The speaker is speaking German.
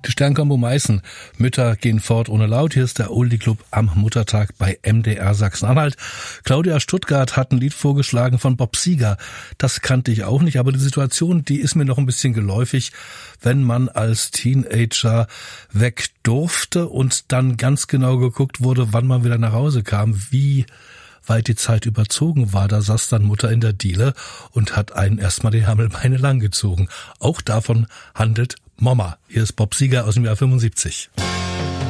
Die Sternkombo Meißen. Mütter gehen fort ohne Laut. Hier ist der Oldie Club am Muttertag bei MDR Sachsen-Anhalt. Claudia Stuttgart hat ein Lied vorgeschlagen von Bob Seger. Das kannte ich auch nicht, aber die Situation, die ist mir noch ein bisschen geläufig, wenn man als Teenager weg durfte und dann ganz genau geguckt wurde, wann man wieder nach Hause kam, wie weit die Zeit überzogen war. Da saß dann Mutter in der Diele und hat einen erstmal die Hammelbeine lang gezogen. Auch davon handelt Mama. Hier ist Bob Seger aus dem Jahr 75.